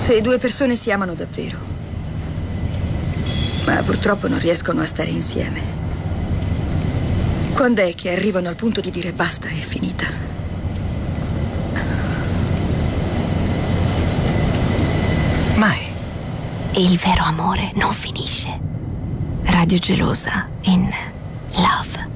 Se due persone si amano davvero, ma purtroppo non riescono a stare insieme, quando è che arrivano al punto di dire basta, è finita? Mai. Il vero amore non finisce. Radio Gelosa in Love.